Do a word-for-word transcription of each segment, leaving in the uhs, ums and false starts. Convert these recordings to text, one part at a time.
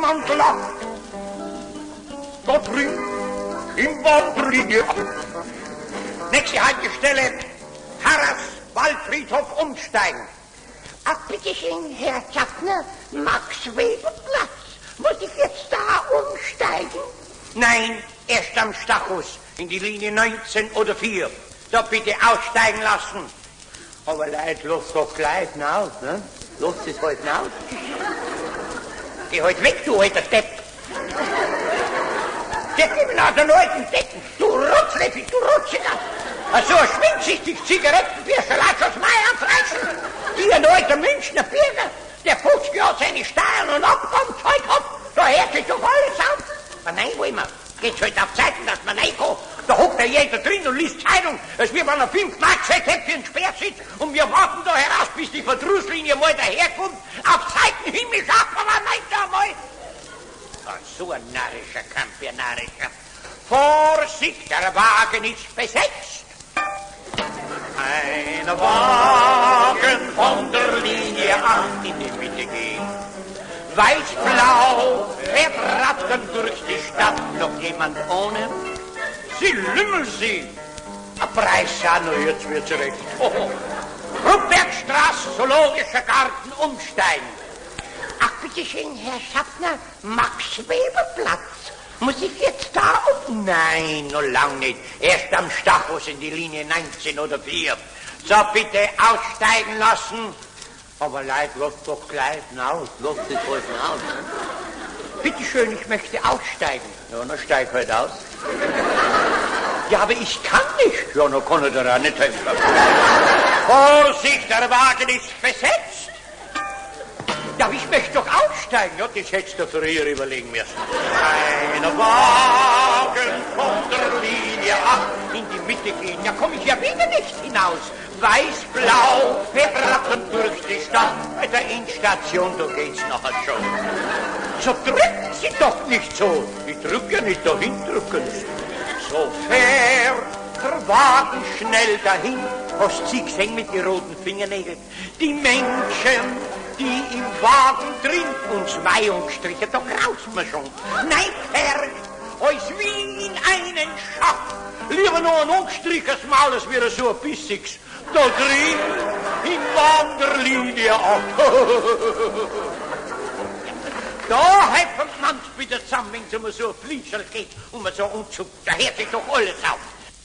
Mantel ab. Da drin, im Wanderlinie. Nächste Haltestelle, Harras, Waldfriedhof umsteigen. Ach, bitteschön, Herr Schaffner, Max-Weber-Platz. Muss ich jetzt da umsteigen? Nein, erst am Stachus, in die Linie neunzehn oder vier. Da bitte aussteigen lassen. Aber Leute, los doch gleich aus, ne? Los es halt aus. Geh halt weg, du alter Depp. Der gib nach den alten Decken. Du Rotzleppi, du Rutziger. So ein schwindsüchtig Zigarettenbürstel hat aus Meier fressen. Wie ein alter Münchner Bürger, der fünfzig Jahre seine Steuern und Abkommen zahlt hat. Da hört sich doch alles auf. Aber nein, wollen wir. Geht's halt auf Zeiten, dass man reinkommt. Da hockt ja jeder drin und liest Zeitung, als wir man auf fünf Mark gesagt hätten für einen Sperrsitz. Und wir warten da heraus, bis die Verdrusslinie mal daherkommt. Auf Seitenhimmel schaut man nicht einmal. Oh, so ein narrischer Kampf, ein narrischer. Vorsicht, der Wagen ist besetzt. Ein Wagen von der Linie acht in die Mitte geht. Weiß-blau fährt Ratten durch die Stadt. Noch jemand ohne? Sie lümmeln sie. A Preissano, jetzt wird's recht. Oh. Ruppbergstraße, Zoologischer Garten, umsteigen. Ach, bitteschön, Herr Schaffner, Max-Weber-Platz. Muss ich jetzt da um? Nein, noch lang nicht. Erst am Stachus in die Linie neunzehn oder vier. So, bitte aussteigen lassen. Aber Leute, lasst doch gleich aus. Lasst es halt aus. Ne? Bitte schön, ich möchte aussteigen. Ja, dann steig halt aus. Ja, aber ich kann nicht. Ja, dann kann ich dir auch nicht helfen. Vorsicht, der Wagen ist besetzt. Ja, aber ich möchte doch aussteigen. Ja, das hättest du früher überlegen müssen. Ein Wagen von der Linie acht in die Mitte gehen. Ja, komm ich ja wieder nicht hinaus. Weiß-blau, Ratten durch die Stadt. Bei der Endstation, da geht's nachher schon. So drücken Sie doch nicht so. Ich drück ja nicht dahin, drücken Sie. So fährt der Wagen schnell dahin. Hast du sie gesehen mit den roten Fingernägeln? Die Menschen, die im Wagen drin uns Weihung strichen, da graust man schon. Nein, Herr, als wie in einen Schacht. Lieber noch ein angestrichenes Maul, als wäre so ein bissiges. Da drin, in Wanderlinie acht. Da helfen man wieder zusammen, wenn es um so ein Fließerl geht und man so umzuckt. Da hört sich doch alles auf.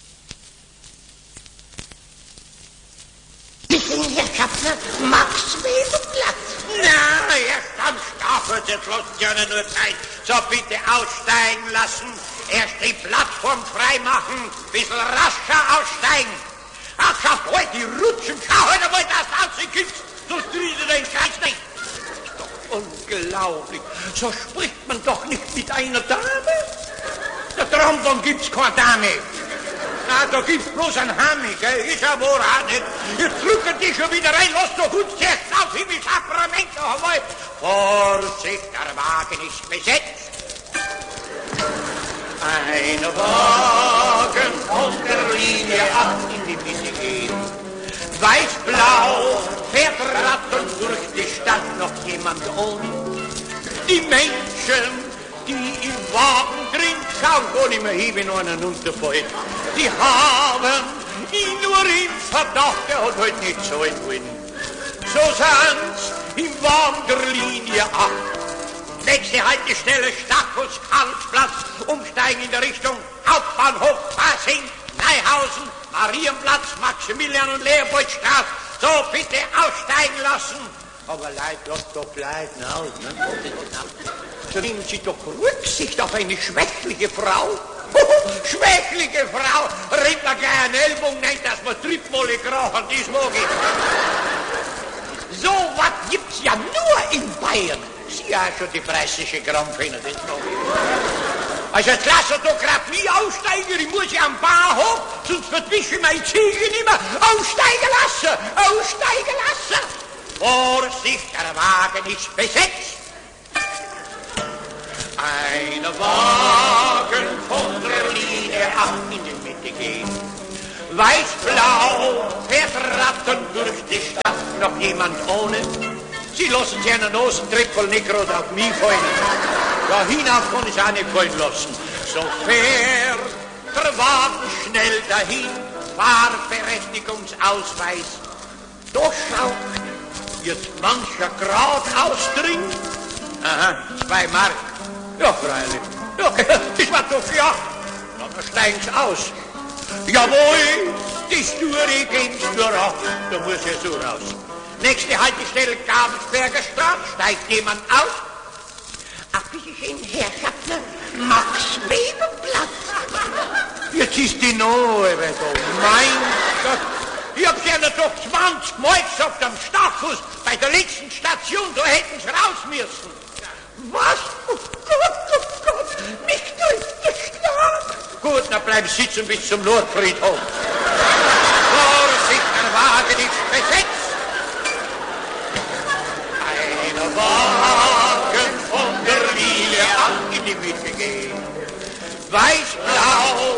Bitteschön, Herr Schaffner, Max-Weber-Platz. Na, erst am Stachus, jetzt lassen Sie ja nur Zeit. So, bitte aussteigen lassen. Erst die Plattform freimachen, bisschen rascher aussteigen. Ach, schafft heute die Rutschen, schau heute mal, dass du rausgibst, sonst drehst du den Kreis nicht. Ist doch unglaublich, so spricht man doch nicht mit einer Dame. Der Trombon gibt's keine Dame. Na, da gibt's bloß ein Hammi, gell, ist ja wohl auch nicht. Jetzt drücken die schon wieder rein, lass doch uns zuerst auf, wie mit Sakrament noch einmal. Vorsicht, der Wagen ist besetzt. Ein Wagen von der Linie acht in die Mitte geht. Weiß-blau fährt Ratten durch die Stadt, noch jemand ohne. Die Menschen, die im Wagen drin schauen, wo nicht mehr hin, wenn einen unterfällt. Die haben ihn nur im Verdacht, er hat halt nicht so wollen. So sind's im Wanderlinie acht. Nächste Haltestelle, Stachus, Karlsplatz, umsteigen in der Richtung Hauptbahnhof, Pasing, Neuhausen, Marienplatz, Maximilian- und Leopoldstraße. So, bitte aussteigen lassen. Aber Leute, lasst doch gleich aus, ne? So nehmen Sie doch Rücksicht auf eine schwächliche Frau. Schwächliche Frau, redet man gleich einen Ellbogen, nicht, dass man Trittmolle krachen, das mag ich. So was gibt's ja nur in Bayern. Sie ja schon die preußische Grampfhähner, das mag ich. Also jetzt lass doch grad nie aussteigen, ich muss ja am Bahnhof, sonst verwische ich meine Ziege nicht mehr. Aussteigen lassen, aussteigen lassen. Vorsicht, der Wagen ist besetzt. Ein Wagen von der Linie acht in die Mitte geht. Weiß-blau fährt Ratten durch die Stadt, noch jemand ohne. Sie lassen sich einen Ostentrippel nicht gerade auf mich fallen. Ja, hinauf kann ich auch nicht fallen lassen. So fährt der Wagen schnell dahin, Fahrberechtigungsausweis. Da schaut jetzt mancher geradeaus drin. Aha, zwei Mark. Ja, freilich. Ja, das war doch ja. Dann steigen sie aus. Jawohl, die Sture geht's nur raus. Da muss ja so raus. Nächste Haltestelle Gabelsberger Straße. Steigt jemand aus? Ach, bitte schön, Herr Schaffner, Max-Weber-Platz. Jetzt ist die Noe wieder. Mein Gott. Ich hab's ja doch zwanzig Mal gesagt am Stachus. Bei der letzten Station, da hätten sie raus müssen. Was? Oh Gott, oh Gott, mich durchgeschlagen. Gut, dann bleib sitzen bis zum Nordfriedhof. Vorsicht, der Wagen ist besetzt. Ein Wagen von der Linie an in die Mitte geht. Weiß-blau